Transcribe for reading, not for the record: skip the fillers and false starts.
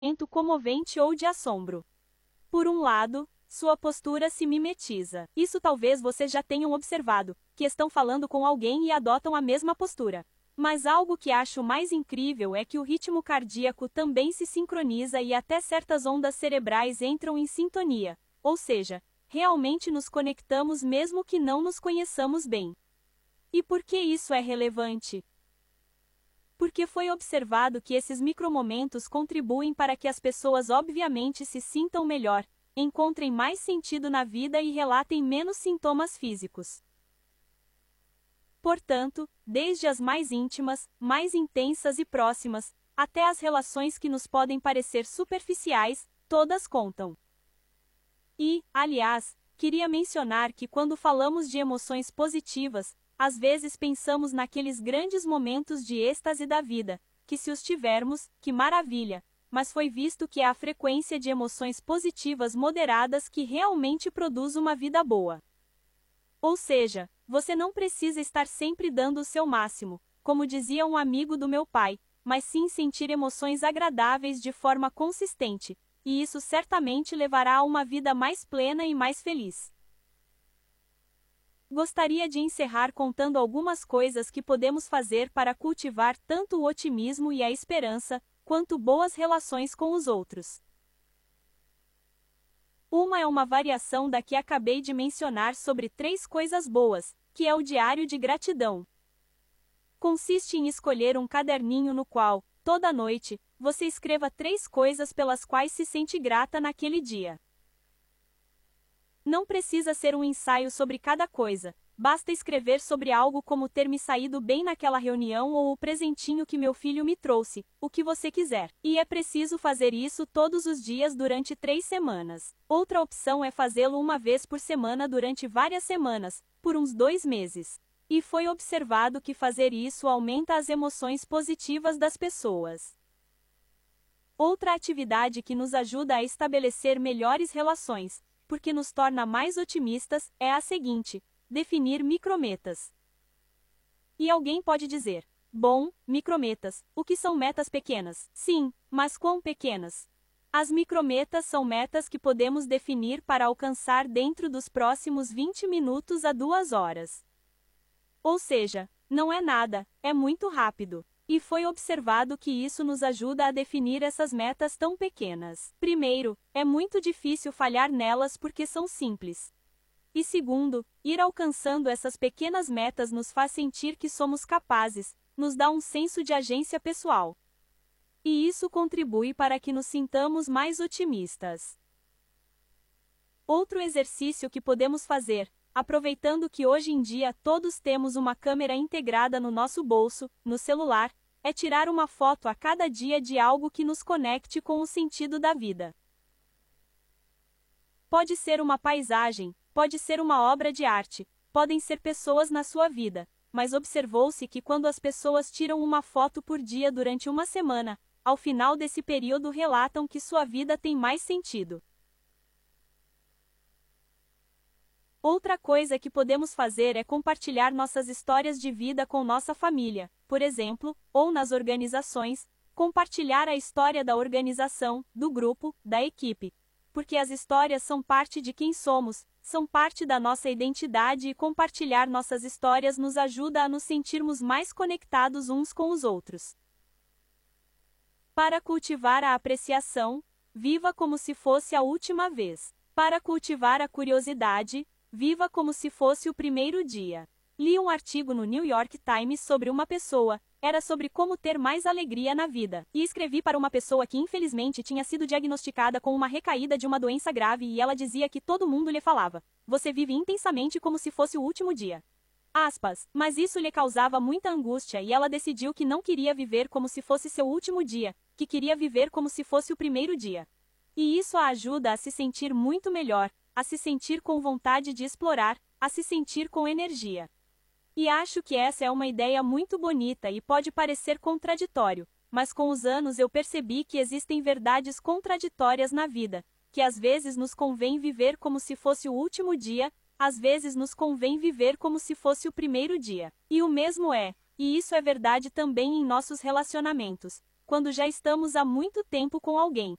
comovente ou de assombro. Por um lado, sua postura se mimetiza. Isso talvez vocês já tenham observado, que estão falando com alguém e adotam a mesma postura. Mas algo que acho mais incrível é que o ritmo cardíaco também se sincroniza e até certas ondas cerebrais entram em sintonia, ou seja, realmente nos conectamos mesmo que não nos conheçamos bem. E por que isso é relevante? Porque foi observado que esses micromomentos contribuem para que as pessoas obviamente se sintam melhor, encontrem mais sentido na vida e relatem menos sintomas físicos. Portanto, desde as mais íntimas, mais intensas e próximas, até as relações que nos podem parecer superficiais, todas contam. E, aliás, queria mencionar que quando falamos de emoções positivas, às vezes pensamos naqueles grandes momentos de êxtase da vida, que se os tivermos, que maravilha, mas foi visto que é a frequência de emoções positivas moderadas que realmente produz uma vida boa. Ou seja, você não precisa estar sempre dando o seu máximo, como dizia um amigo do meu pai, mas sim sentir emoções agradáveis de forma consistente, e isso certamente levará a uma vida mais plena e mais feliz. Gostaria de encerrar contando algumas coisas que podemos fazer para cultivar tanto o otimismo e a esperança, quanto boas relações com os outros. Uma é uma variação da que acabei de mencionar sobre 3 coisas boas, que é o diário de gratidão. Consiste em escolher um caderninho no qual, toda noite, você escreva 3 coisas pelas quais se sente grata naquele dia. Não precisa ser um ensaio sobre cada coisa, basta escrever sobre algo como ter me saído bem naquela reunião ou o presentinho que meu filho me trouxe, o que você quiser. E é preciso fazer isso todos os dias durante 3 semanas. Outra opção é fazê-lo uma vez por semana durante várias semanas, por uns 2 meses. E foi observado que fazer isso aumenta as emoções positivas das pessoas. Outra atividade que nos ajuda a estabelecer melhores relações, porque nos torna mais otimistas, é a seguinte: definir micrometas. E alguém pode dizer: bom, micrometas, o que são metas pequenas? Sim, mas quão pequenas? As micrometas são metas que podemos definir para alcançar dentro dos próximos 20 minutos a 2 horas. Ou seja, não é nada, é muito rápido. E foi observado que isso nos ajuda a definir essas metas tão pequenas. Primeiro, é muito difícil falhar nelas porque são simples. E segundo, ir alcançando essas pequenas metas nos faz sentir que somos capazes, nos dá um senso de agência pessoal. E isso contribui para que nos sintamos mais otimistas. Outro exercício que podemos fazer, aproveitando que hoje em dia todos temos uma câmera integrada no nosso bolso, no celular, é tirar uma foto a cada dia de algo que nos conecte com o sentido da vida. Pode ser uma paisagem, pode ser uma obra de arte, podem ser pessoas na sua vida, mas observou-se que quando as pessoas tiram uma foto por dia durante uma semana, ao final desse período relatam que sua vida tem mais sentido. Outra coisa que podemos fazer é compartilhar nossas histórias de vida com nossa família, por exemplo, ou nas organizações, compartilhar a história da organização, do grupo, da equipe. Porque as histórias são parte de quem somos, são parte da nossa identidade e compartilhar nossas histórias nos ajuda a nos sentirmos mais conectados uns com os outros. Para cultivar a apreciação, viva como se fosse a última vez. Para cultivar a curiosidade, viva como se fosse o primeiro dia. Li um artigo no New York Times sobre uma pessoa, era sobre como ter mais alegria na vida. E escrevi para uma pessoa que infelizmente tinha sido diagnosticada com uma recaída de uma doença grave e ela dizia que todo mundo lhe falava: você vive intensamente como se fosse o último dia. Aspas, mas isso lhe causava muita angústia e ela decidiu que não queria viver como se fosse seu último dia, que queria viver como se fosse o primeiro dia. E isso a ajuda a se sentir muito melhor, a se sentir com vontade de explorar, a se sentir com energia. E acho que essa é uma ideia muito bonita e pode parecer contraditório, mas com os anos eu percebi que existem verdades contraditórias na vida, que às vezes nos convém viver como se fosse o último dia, às vezes nos convém viver como se fosse o primeiro dia. E o mesmo e isso é verdade também em nossos relacionamentos. quando já estamos há muito tempo com alguém.